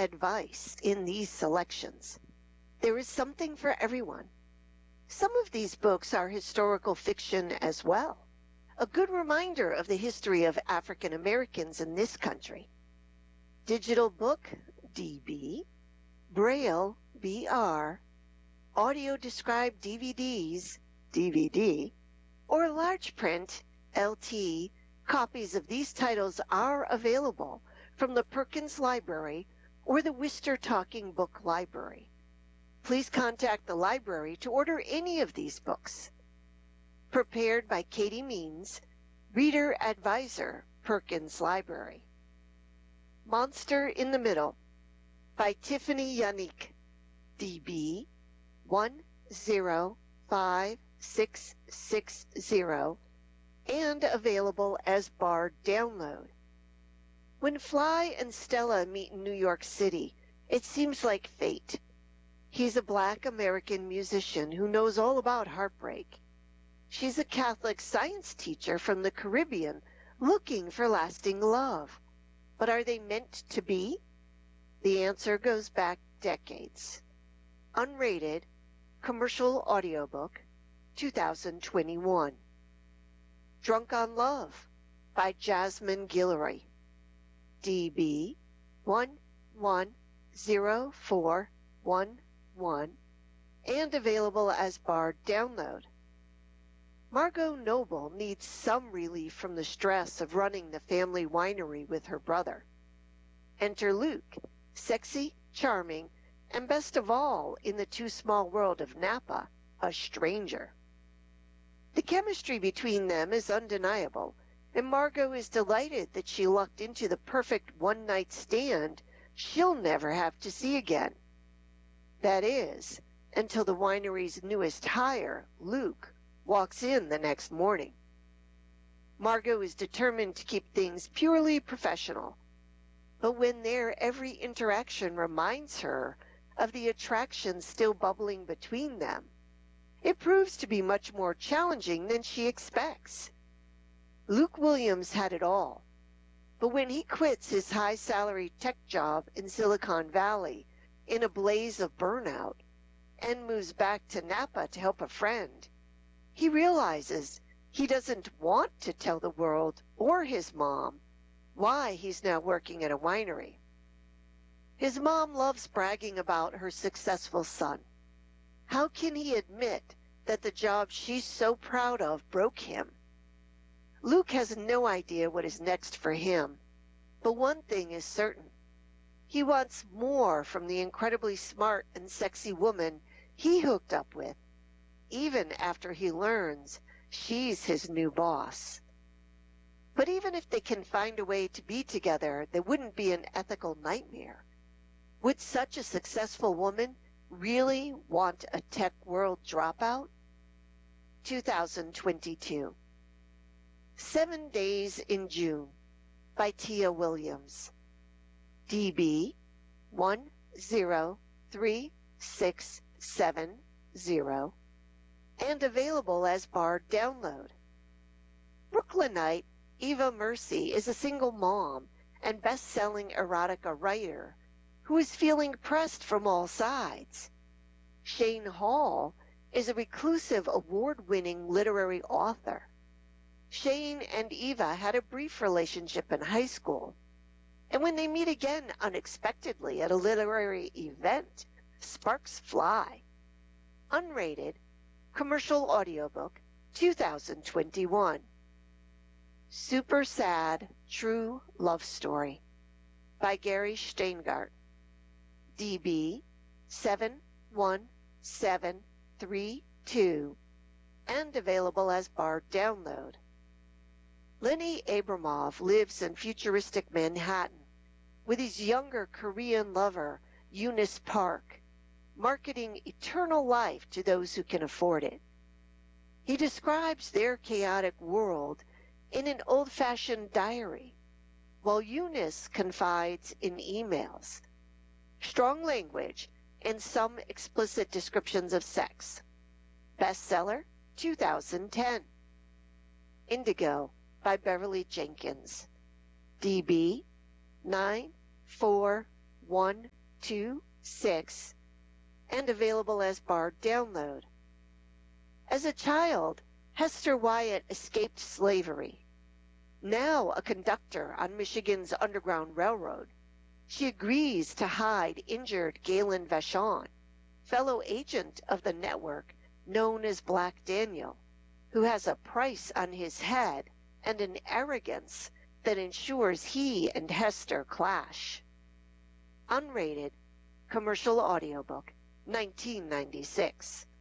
advice in these selections. There is something for everyone. Some of these books are historical fiction as well, a good reminder of the history of African Americans in this country. Digital book, DB, Braille, BR, audio described DVDs, DVD, or large print, LT, copies of these titles are available from the Perkins Library or the Worcester Talking Book Library. Please contact the library to order any of these books. Prepared by Katie Means, Reader Advisor, Perkins Library. Monster in the Middle by Tiffany Yannick, DB 105660, and available as Bard download. When Fly and Stella meet in New York City, it seems like fate. He's a Black American musician who knows all about heartbreak. She's a Catholic science teacher from the Caribbean looking for lasting love. But are they meant to be? The answer goes back decades. Unrated, commercial audiobook, 2021. Drunk on Love by Jasmine Guillory, DB 110411, and available as Bard download. Margot Noble needs some relief from the stress of running the family winery with her brother. Enter Luke, sexy, charming, and best of all, in the too small world of Napa, a stranger. The chemistry between them is undeniable, and Margot is delighted that she lucked into the perfect one-night stand she'll never have to see again. That is, until the winery's newest hire, Luke, walks in the next morning. Margot is determined to keep things purely professional, but when their every interaction reminds her of the attraction still bubbling between them, it proves to be much more challenging than she expects. Luke Williams had it all, but when he quits his high-salary tech job in Silicon Valley in a blaze of burnout and moves back to Napa to help a friend, he realizes he doesn't want to tell the world or his mom why he's now working at a winery. His mom loves bragging about her successful son. How can he admit that the job she's so proud of broke him? Luke has no idea what is next for him, but one thing is certain. He wants more from the incredibly smart and sexy woman he hooked up with, even after he learns she's his new boss. But even if they can find a way to be together that wouldn't be an ethical nightmare, would such a successful woman really want a tech world dropout? 2022. 7 Days in June by Tia Williams, DB 103670, and available as Bard download. Brooklynite Eva Mercy is a single mom and best-selling erotica writer who is feeling pressed from all sides. Shane Hall is a reclusive award-winning literary author. Shane and Eva had a brief relationship in high school, and when they meet again unexpectedly at a literary event, sparks fly. Unrated, commercial audiobook, 2021. Super Sad True Love Story by Gary Steingart, DB 71732, and available as Bard download. Lenny Abramov lives in futuristic Manhattan with his younger Korean lover, Eunice Park, marketing eternal life to those who can afford it. He describes their chaotic world in an old-fashioned diary, while Eunice confides in emails. Strong language and some explicit descriptions of sex. Bestseller, 2010. Indigo by Beverly Jenkins, DB 94 126 and available as Bard download. As a child, Hester Wyatt escaped slavery. Now a conductor on Michigan's Underground Railroad, she agrees to hide injured Galen Vachon, fellow agent of the network known as Black Daniel, who has a price on his head and an arrogance that ensures he and Hester clash. Unrated, commercial audiobook, 1996.